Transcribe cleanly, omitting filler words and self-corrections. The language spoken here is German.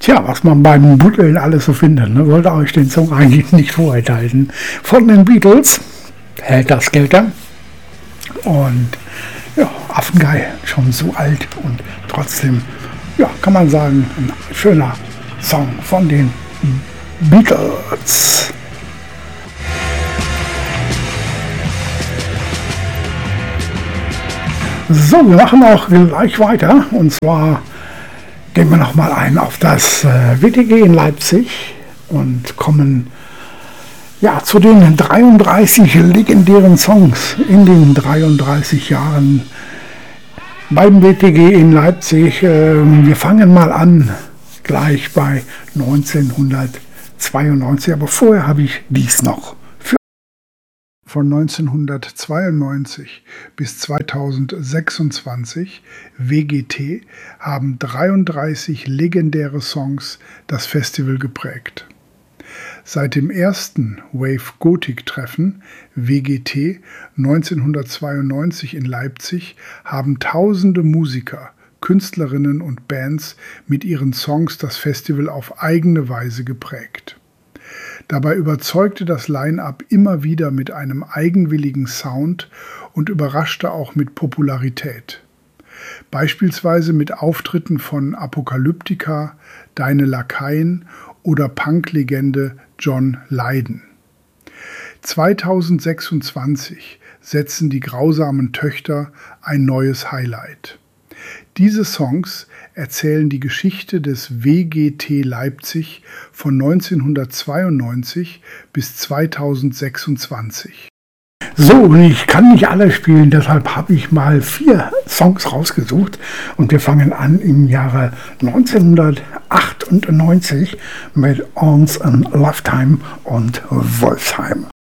Tja, was man beim Buddeln alles so findet, ne? Wollte euch den Song eigentlich nicht vorenthalten. Von den Beatles, Helter Skelter. Und ja, Affengeil, schon so alt und trotzdem, ja, kann man sagen, ein schöner Song von den Beatles. So, wir machen auch gleich weiter, und zwar gehen wir nochmal ein auf das WTG in Leipzig und kommen ja zu den 33 legendären Songs in den 33 Jahren beim WTG in Leipzig. Wir fangen mal an gleich bei 1992, aber vorher habe ich dies noch. Von 1992 bis 2026 WGT haben 33 legendäre Songs das Festival geprägt. Seit dem ersten Wave Gothic Treffen WGT 1992 in Leipzig haben tausende Musiker, Künstlerinnen und Bands mit ihren Songs das Festival auf eigene Weise geprägt. Dabei überzeugte das Line-Up immer wieder mit einem eigenwilligen Sound und überraschte auch mit Popularität. Beispielsweise mit Auftritten von Apocalyptica, Deine Lakaien oder Punk-Legende John Lydon. 2026 setzen die grausamen Töchter ein neues Highlight. Diese Songs erzählen die Geschichte des WGT Leipzig von 1992 bis 2026. So, und ich kann nicht alle spielen, deshalb habe ich mal 4 Songs rausgesucht und wir fangen an im Jahre 1998 mit Once in a Lifetime und Wolfsheim.